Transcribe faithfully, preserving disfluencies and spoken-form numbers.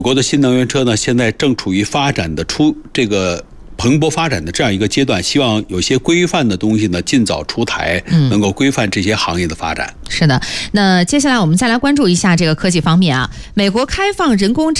国的新能源车呢，现在正处于发展的出这个蓬勃发展的这样一个阶段，希望有些规范的东西呢尽早出台，能够规范这些行业的发展。 是的，那接下来我们再来关注一下这个科技方面啊，美国开放人工